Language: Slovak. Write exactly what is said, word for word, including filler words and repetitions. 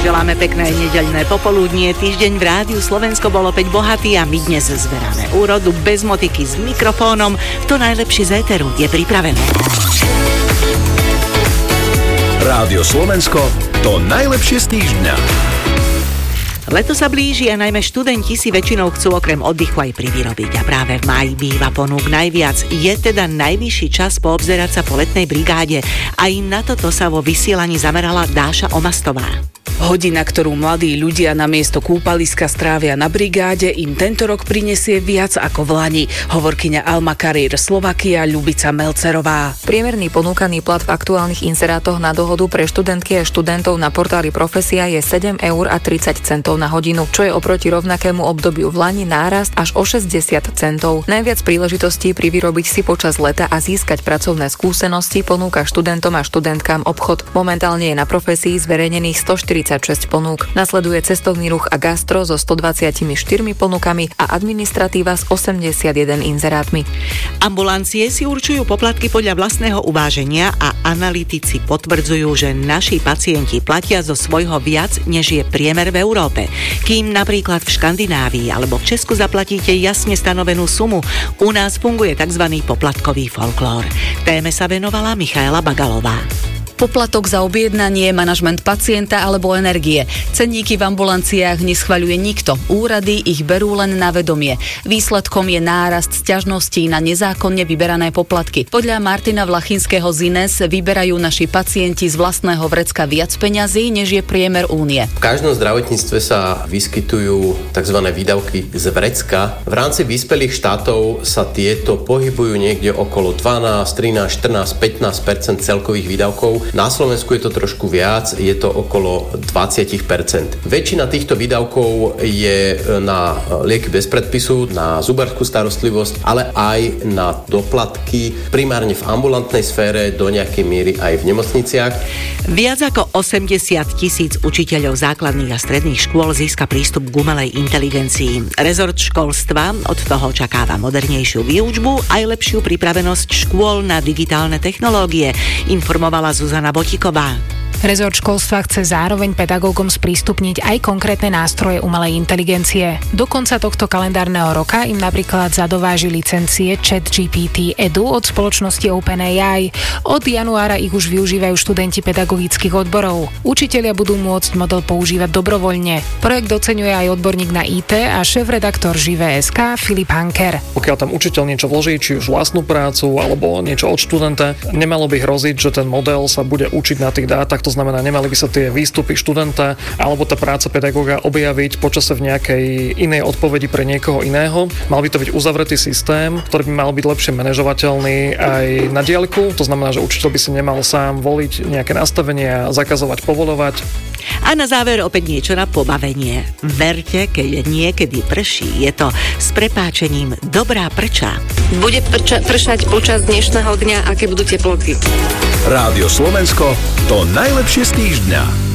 Želáme pekné nedeľné popoludnie. Týždeň v Rádiu Slovensko bol opäť bohatý a my dnes zberáme úrodu bez motiky s mikrofónom. To najlepšie z éteru je pripravené. Rádio Slovensko, to najlepšie z týždňa. Leto sa blíži a najmä študenti si väčšinou chcú okrem oddychu aj privyrobiť. A práve v máji býva ponúk najviac. Je teda najvyšší čas poobzerať sa po letnej brigáde. Aj na toto sa vo vysielaní zamerala Dáša Omastová. Hodina, ktorú mladí ľudia namiesto kúpaliska strávia na brigáde, im tento rok prinesie viac ako v lani. Hovorkyňa Alma Career Slovakia Ľubica Melcerová. Priemerný ponúkaný plat v aktuálnych inzerátoch na dohodu pre študentky a študentov na portáli Profesia je sedem eur a tridsať centov na hodinu, čo je oproti rovnakému obdobiu v lani nárast až o šesťdesiat centov. Najviac príležitostí privyrobiť si počas leta a získať pracovné skúsenosti ponúka študentom a študentkám obchod. Momentálne je na Profesii zverejnených stodvadsaťšesť ponúk. Nasleduje cestovný ruch a gastro so stodvadsaťštyri ponukami a administratíva s osemdesiatjeden inzerátmi. Ambulancie si určujú poplatky podľa vlastného uváženia a analytici potvrdzujú, že naši pacienti platia zo svojho viac, než je priemer v Európe. Kým napríklad v Škandinávii alebo v Česku zaplatíte jasne stanovenú sumu, u nás funguje tzv. Poplatkový folklór. Téme sa venovala Michaela Bagalová. Poplatok za objednanie, manažment pacienta alebo energie. Cenníky v ambulanciách neschvaľuje nikto. Úrady ich berú len na vedomie. Výsledkom je nárast sťažností na nezákonne vyberané poplatky. Podľa Martina Vlachinského z Ines vyberajú naši pacienti z vlastného vrecka viac peňazí, než je priemer únie. V každom zdravotníctve sa vyskytujú tzv. Výdavky z vrecka. V rámci vyspelých štátov sa tieto pohybujú niekde okolo dvanásť, trinásť, štrnásť, pätnásť percent celkových výdavkov. Na Slovensku je to trošku viac, je to okolo dvadsať percent. Väčšina týchto výdavkov je na lieky bez predpisu, na zubárskú starostlivosť, ale aj na doplatky, primárne v ambulantnej sfére, do nejakej miery aj v nemocniciach. Viac ako osemdesiat tisíc učiteľov základných a stredných škôl získa prístup k umelej inteligencii. Rezort školstva od toho očakáva modernejšiu výučbu aj lepšiu pripravenosť škôl na digitálne technológie, informovala Zuzana Botiková. Rezort školstva chce zároveň pedagógom sprístupniť aj konkrétne nástroje umelej inteligencie. Do konca tohto kalendárneho roka im napríklad zadováži licencie ChatGPT Edu od spoločnosti OpenAI. Od januára ich už využívajú študenti pedagogických odborov. Učitelia budú môcť model používať dobrovoľne. Projekt doceňuje aj odborník na í té a šéf-redaktor Živé.sk Filip Hanker. Pokiaľ tam učiteľ niečo vloží, či už vlastnú prácu alebo niečo od študenta, nemalo by hroziť, že ten model sa bude učiť na tých dátach. To znamená, nemali by sa tie výstupy študenta alebo tá práca pedagóga objaviť počase v nejakej inej odpovedi pre niekoho iného. Mal by to byť uzavretý systém, ktorý by mal byť lepšie manažovateľný aj na diaľku. To znamená, že učiteľ by si nemal sám voliť nejaké nastavenia, zakazovať, povoľovať. A na záver opäť niečo na pobavenie. Verte, keď niekedy prší, je to s prepáčením dobrá prča. Bude prča, pršať počas dnešného dňa, aké budú teploty. Rádio Slovensko, to najlepšie z týždňa.